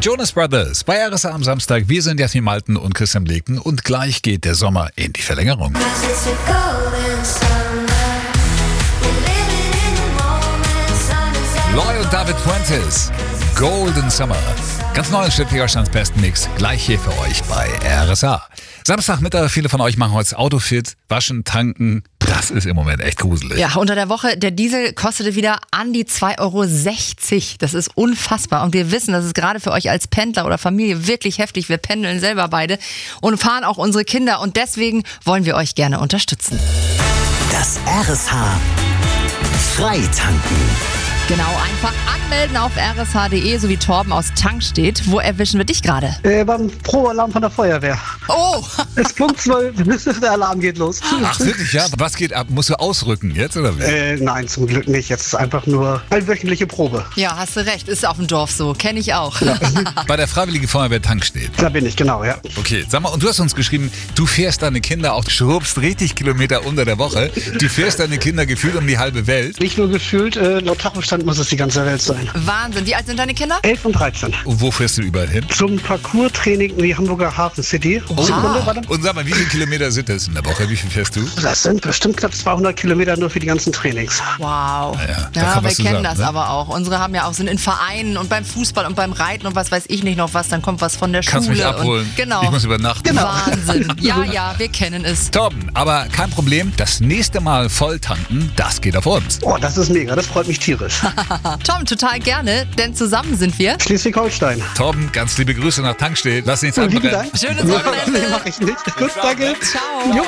Jonas Brothers bei RSA am Samstag. Wir sind Jasmin Malten und Christian Bleken und gleich geht der Sommer in die Verlängerung. Loy und David Fuentes, Golden Summer. Ganz neues Schleswig-Holsteins besten Mix, gleich hier für euch bei RSA. Samstagmittag, viele von euch machen heute das Auto fit, waschen, tanken. Das ist im Moment echt gruselig. Ja, unter der Woche, der Diesel kostete wieder an die 2,60 Euro. Das ist unfassbar. Und wir wissen, das ist gerade für euch als Pendler oder Familie wirklich heftig. Wir pendeln selber beide und fahren auch unsere Kinder. Und deswegen wollen wir euch gerne unterstützen. Das RSH Freitanken. Genau, einfach anmelden auf rsh.de, so wie Torben aus Tank steht. Wo erwischen wir dich gerade? Beim Pro-Alarm von der Feuerwehr. Oh! Es ist Punkt 12, der Alarm geht los. Ach wirklich, ja? Was geht ab? Musst du ausrücken jetzt oder wie? Nein, zum Glück nicht. Jetzt ist einfach nur eine wöchentliche Probe. Ja, hast du recht. Ist auf dem Dorf so. Kenne ich auch. Ja. Bei der Freiwilligen Feuerwehr Tank steht. Da bin ich, genau, ja. Okay, sag mal, und du hast uns geschrieben, du fährst deine Kinder auch, schrubbst richtig Kilometer unter der Woche. Du fährst deine Kinder gefühlt um die halbe Welt. Nicht nur gefühlt, laut Tachostand muss es die ganze Welt sein. Wahnsinn. Wie alt sind deine Kinder? 11 und 13. Und wo fährst du überall hin? Zum Parcours-Training in die Hamburger Hafen City. Sekunde, warte. Und sag mal, wie viele Kilometer sind das in der Woche? Wie viel fährst du? Das sind bestimmt knapp 200 Kilometer nur für die ganzen Trainings. Wow. Ja, da Ja, kommt wir was kennen zusammen, das ne? aber auch. Unsere haben ja auch, sind in Vereinen und beim Fußball und beim Reiten und was weiß ich nicht noch was. Dann kommt was von der Kannst Schule. mich abholen. Und, genau. Ich muss übernachten. Genau. Wahnsinn. Ja, wir kennen es. Torben, aber kein Problem. Das nächste Mal voll tanken, das geht auf uns. Oh, das ist mega. Das freut mich tierisch. Tom, total gerne, denn zusammen sind wir. Schleswig-Holstein. Torben, ganz liebe Grüße nach Tankstedt. Lass nichts Lieben anbrennen. Dank. Schönes Wochenende. Nee, mach ich nicht. Gut, danke. Ciao. Jo.